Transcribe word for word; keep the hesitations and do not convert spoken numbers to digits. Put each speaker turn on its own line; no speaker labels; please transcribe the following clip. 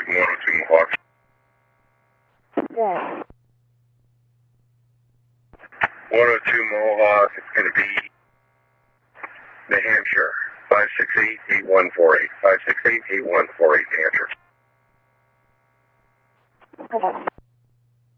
one oh two Mohawk.
Yeah.
one oh two Mohawk, it's going to be New Hampshire. five six eight, eight one four eight. five six eight, eight one four eight, New Hampshire.
Okay.